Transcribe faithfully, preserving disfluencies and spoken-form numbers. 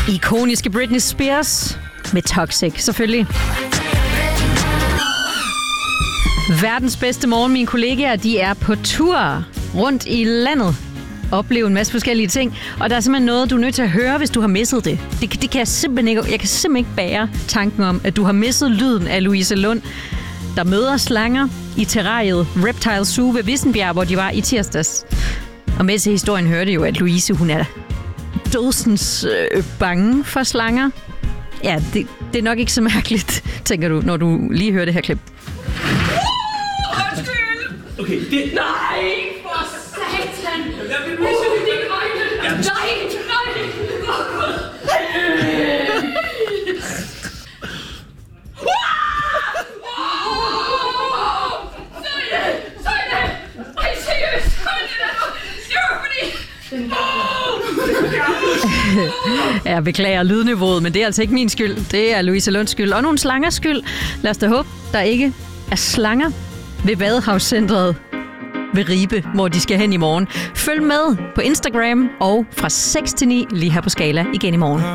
Ikoniske Britney Spears med Toxic, selvfølgelig. Verdens bedste morgen, mine kollegaer, de er på tur rundt i landet. Opleve en masse forskellige ting. Og der er simpelthen noget, du er nødt til at høre, hvis du har misset det. Det, det kan jeg simpelthen ikke, jeg kan simpelthen ikke bære tanken om, at du har misset lyden af Louise Lund, der møder slanger i terrariet Reptile Zoo ved Vissenbjerg, hvor de var i tirsdags. Og med til historien hørte jo, at Louise, hun er dødsens øh, bange for slanger. Ja, det, det er nok ikke så mærkeligt, tænker du, når du lige hører det her klip. Okay, det... Nej, for satan! Jeg vil misse uh, dine øjne! Nej, nej! Søjne! Søjne! Ej, seriøst! Søjne, det var fordi... Jeg beklager lydniveauet, men det er altså ikke min skyld. Det er Louise Lunds skyld. Og nogle slangers skyld. Lad os da håbe, der ikke er slanger ved Vadehavscentret ved Ribe, hvor de skal hen i morgen. Følg med på Instagram og fra seks til ni lige her på Skala igen i morgen.